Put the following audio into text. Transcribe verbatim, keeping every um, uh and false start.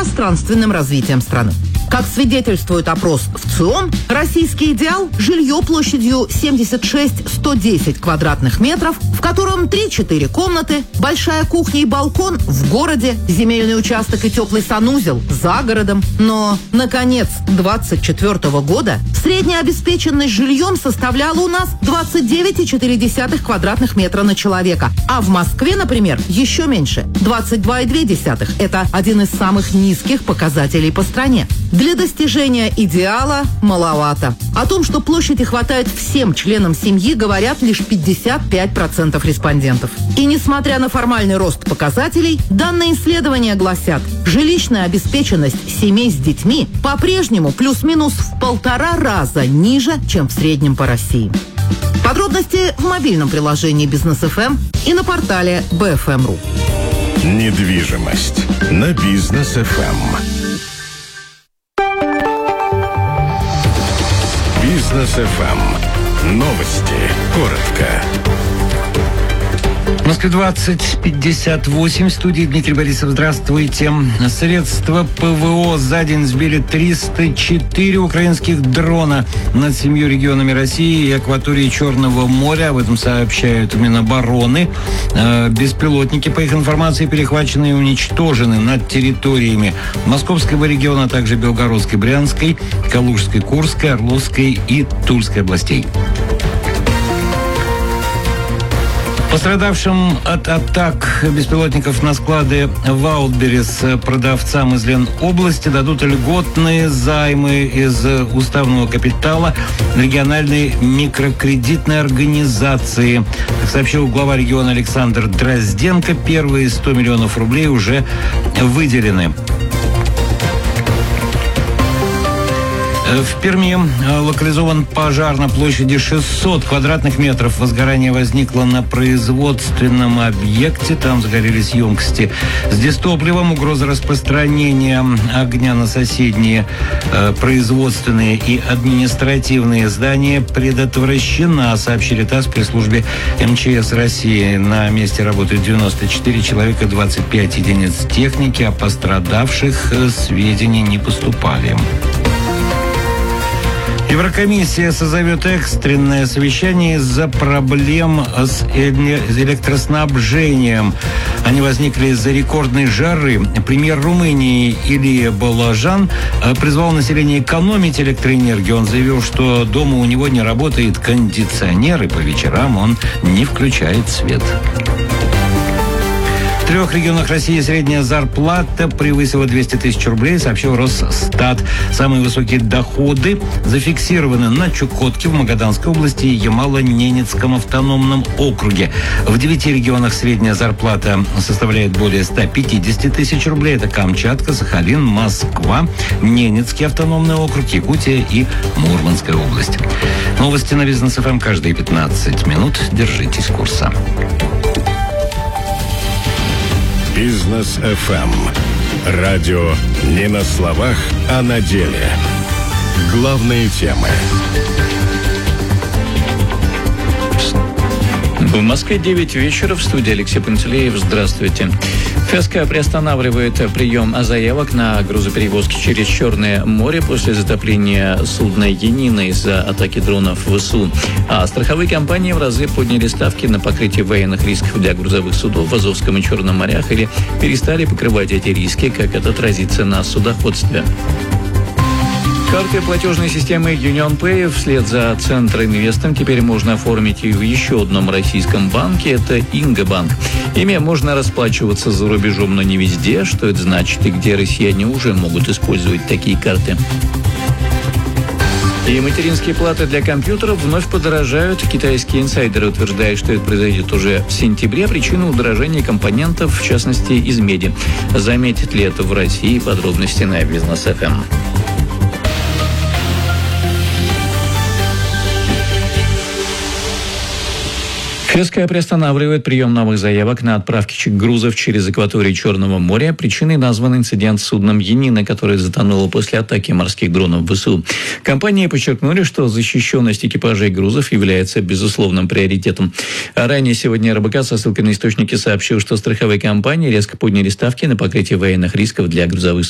пространственным развитием страны. Как свидетельствует опрос в ЦИОМ, российский идеал – жилье площадью семьдесят шесть сто десять квадратных метров, в котором три-четыре комнаты, большая кухня и балкон в городе, земельный участок и теплый санузел за городом. Но на конец двадцать четвёртого года средняя обеспеченность жильем составляла у нас двадцать девять и четыре десятых квадратных метра на человека. А в Москве, например, еще меньше – двадцать два и две десятых. Это один из самых низких показателей по стране. Для достижения идеала маловато. О том, что площади хватает всем членам семьи, говорят лишь пятьдесят пять процентов респондентов. И несмотря на формальный рост показателей, данные исследования гласят, жилищная обеспеченность семей с детьми по-прежнему плюс-минус в полтора раза ниже, чем в среднем по России. Подробности в мобильном приложении Бизнес эф эм и на портале би эф эм точка ру. Недвижимость на Бизнес эф эм. Бизнес эф эм. Новости. Коротко. В Москве двадцать пятьдесят восемь. В студии Дмитрий Борисов. Здравствуйте. Средства ПВО за день сбили триста четыре украинских дрона над семью регионами России и акватории Черного моря. Об этом сообщают Минобороны. Беспилотники, по их информации, перехвачены и уничтожены над территориями Московского региона, а также Белгородской, Брянской, Калужской, Курской, Орловской и Тульской областей. Пострадавшим от атак беспилотников на склады Вайлдберрис продавцам из Ленобласти дадут льготные займы из уставного капитала региональной микрокредитной организации. Как сообщил глава региона Александр Дрозденко, первые сто миллионов рублей уже выделены. В Перми локализован пожар на площади шестьсот квадратных метров. Возгорание возникло на производственном объекте. Там загорелись емкости с дистопливом. Угроза распространения огня на соседние э, производственные и административные здания предотвращена, сообщили ТАСС при службе эм че эс России. На месте работают девяносто четыре человека, двадцать пять единиц техники. О пострадавших сведений не поступали. Еврокомиссия созовет экстренное совещание из-за проблем с электроснабжением. Они возникли из-за рекордной жары. Премьер Румынии Илья Балажан призвал население экономить электроэнергию. Он заявил, что дома у него не работает кондиционер, и по вечерам он не включает свет. В трех регионах России средняя зарплата превысила двести тысяч рублей, сообщил Росстат. Самые высокие доходы зафиксированы на Чукотке, в Магаданской области и Ямало-Ненецком автономном округе. В девяти регионах средняя зарплата составляет более ста пятидесяти тысяч рублей. Это Камчатка, Сахалин, Москва, Ненецкий автономный округ, Якутия и Мурманская область. Новости на Бизнес эф эм каждые пятнадцать минут. Держитесь курса. Бизнес эф эм. Радио не на словах, а на деле. Главные темы. В Москве девять вечера. В студии Алексей Пантелеев. Здравствуйте. ФСК приостанавливает прием заявок на грузоперевозки через Черное море после затопления судна «Янина» из-за атаки дронов ВСУ. А страховые компании в разы подняли ставки на покрытие военных рисков для грузовых судов в Азовском и Черном морях или перестали покрывать эти риски, как это отразится на судоходстве. Карты платежной системы UnionPay вслед за Центроинвестом теперь можно оформить и в еще одном российском банке. Это Ингобанк. Ими можно расплачиваться за рубежом, но не везде. Что это значит и где россияне уже могут использовать такие карты? И материнские платы для компьютеров вновь подорожают. Китайские инсайдеры утверждают, что это произойдет уже в сентябре. Причина удорожания компонентов, в частности, из меди. Заметит ли это в России? Подробности на Бизнес эф эм. ФСК приостанавливает прием новых заявок на отправки грузов через акваторию Черного моря. Причиной назван инцидент с судном «Янина», которое затонуло после атаки морских дронов ВСУ. Компании подчеркнули, что защищенность экипажей грузов является безусловным приоритетом. А ранее сегодня эр бэ ка со ссылкой на источники сообщил, что страховые компании резко подняли ставки на покрытие военных рисков для грузовых